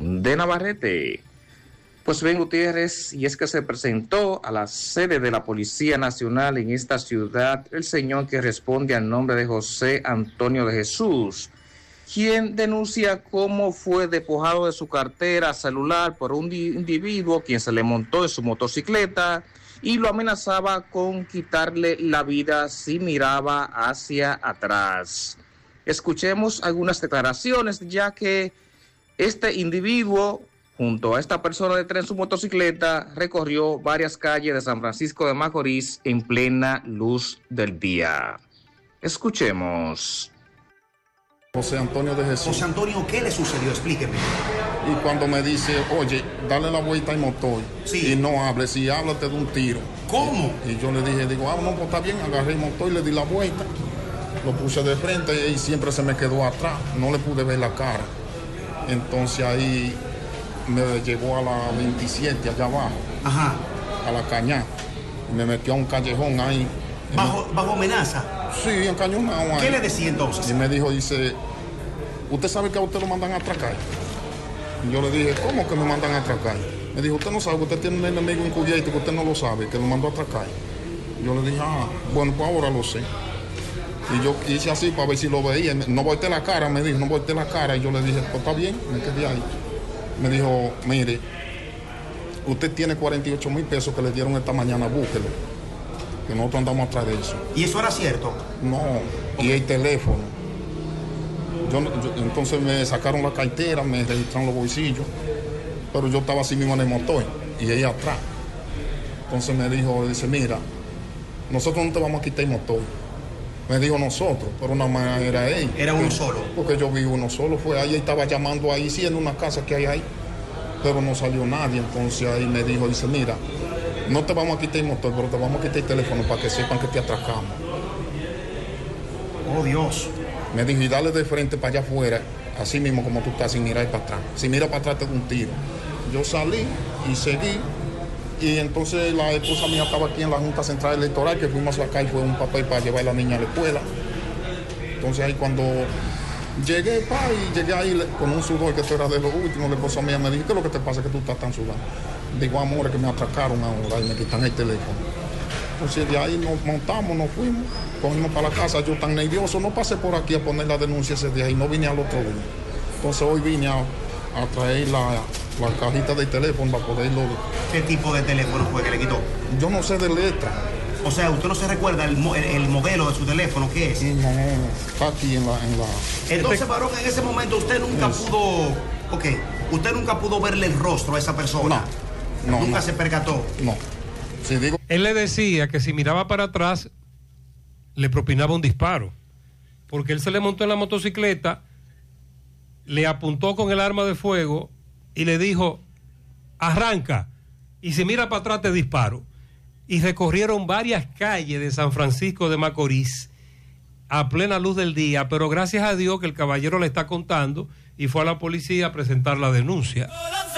de Navarrete. Pues bien, Gutiérrez, y es que se presentó a la sede de la Policía Nacional en esta ciudad el señor que responde al nombre de José Antonio de Jesús, quien denuncia cómo fue despojado de su cartera celular por un individuo quien se le montó en su motocicleta y lo amenazaba con quitarle la vida si miraba hacia atrás. Escuchemos algunas declaraciones, ya que este individuo, junto a esta persona detrás en su motocicleta, recorrió varias calles de San Francisco de Macorís en plena luz del día. Escuchemos. José Antonio de Jesús. José Antonio, ¿qué le sucedió? Explíqueme. Y cuando me dice, oye, dale la vuelta y motor. Sí. Y no hables, si hablas te doy un tiro. ¿Cómo? Y yo le dije, no, pues está bien, agarré el motor y le di la vuelta. Lo puse de frente y siempre se me quedó atrás. No le pude ver la cara. Entonces ahí me llevó a la 27 allá abajo. Ajá. A la cañada. Y me metió a un callejón ahí. ¿Bajo amenaza? Sí, encañonado ahí. ¿Qué le decía entonces? Y me dijo, ¿usted sabe que a usted lo mandan a atracar? Y yo le dije, ¿cómo que me mandan a atracar? Me dijo, usted no sabe que usted tiene un enemigo encubierto que usted no lo sabe, que lo mandó a atracar. Y yo le dije, bueno, pues ahora lo sé. Y yo hice así para ver si lo veía. No volteé la cara, me dijo, no volteé la cara. Y yo le dije, pues está bien, me quedé ahí. Me dijo, mire, usted tiene 48,000 pesos que le dieron esta mañana, búsquelo. Que nosotros andamos atrás de eso. ¿Y eso era cierto? No, y el teléfono. Entonces me sacaron la cartera, me registraron los bolsillos, pero yo estaba así mismo en el motor y ella atrás. Entonces me dijo, mira, nosotros no te vamos a quitar el motor. Me dijo nosotros, pero nada más era él. ¿Era uno solo? Porque yo vi uno solo, fue ahí, estaba llamando ahí, sí, en una casa que hay ahí, pero no salió nadie. Entonces ahí me dijo, mira, no te vamos a quitar el motor, pero te vamos a quitar el teléfono para que sepan que te atracamos. Oh, Dios. Me dijo, y dale de frente para allá afuera, así mismo como tú estás, sin mirar para atrás. Si mira para atrás te da un tiro. Yo salí y seguí, y entonces la esposa mía estaba aquí en la Junta Central Electoral, que fuimos a sacar, fue un papel para llevar a la niña a la escuela. Entonces ahí cuando llegué, y llegué ahí con un sudor que esto era de lo último, la esposa mía me dijo, ¿qué es lo que te pasa que tú estás tan sudado? Digo, amor, que me atracaron ahora y me quitan el teléfono. Entonces de ahí nos montamos, nos fuimos, cogimos para la casa. Yo tan nervioso, no pasé por aquí a poner la denuncia ese día y no vine al otro día. Entonces hoy vine a traer la cajita del teléfono para poderlo. ¿Qué tipo de teléfono fue que le quitó? Yo no sé de letra. O sea, ¿usted no se recuerda el modelo de su teléfono? ¿Qué es? No, está aquí en la... Entonces, varón, en ese momento usted nunca pudo... Ok, usted nunca pudo verle el rostro a esa persona. No. ¿Nunca se percató? No. Si digo... Él le decía que si miraba para atrás, le propinaba un disparo. Porque él se le montó en la motocicleta, le apuntó con el arma de fuego y le dijo, arranca. Y si mira para atrás te disparo. Y recorrieron varias calles de San Francisco de Macorís a plena luz del día, pero gracias a Dios que el caballero le está contando y fue a la policía a presentar la denuncia.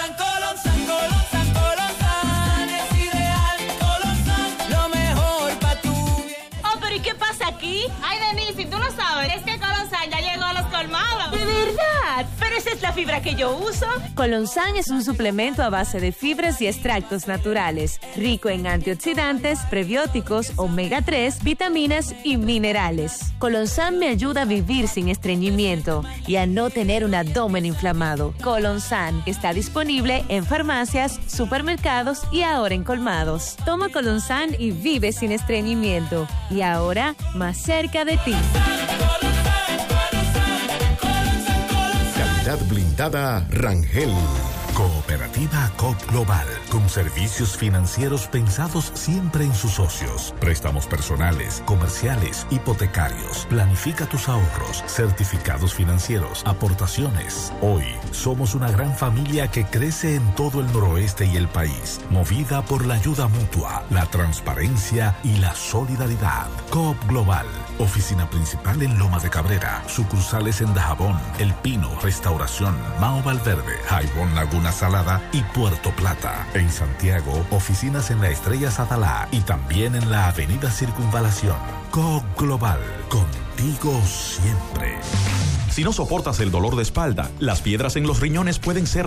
Aquí, ay Denise, tú no sabes, es que Colonsan ya llegó a los colmados. ¿De verdad? Pero esa es la fibra que yo uso. Colonsan es un suplemento a base de fibras y extractos naturales, rico en antioxidantes, prebióticos, omega 3, vitaminas y minerales. Colonsan me ayuda a vivir sin estreñimiento y a no tener un abdomen inflamado. Colonsan está disponible en farmacias, supermercados y ahora en colmados. Toma Colonsan y vive sin estreñimiento. Y ahora, más cerca de ti. Calidad blindada Rangel. Cooperativa COP Global, con servicios financieros pensados siempre en sus socios. Préstamos personales, comerciales, hipotecarios. Planifica tus ahorros, certificados financieros, aportaciones. Hoy somos una gran familia que crece en todo el noroeste y el país, movida por la ayuda mutua, la transparencia y la solidaridad. COP Global, oficina principal en Loma de Cabrera, sucursales en Dajabón, El Pino, Restauración, Mao Valverde, Jaibón Laguna Salada y Puerto Plata. En Santiago, oficinas en la Estrella Sadalá y también en la Avenida Circunvalación. COP Global, contigo siempre. Si no soportas el dolor de espalda, las piedras en los riñones pueden ser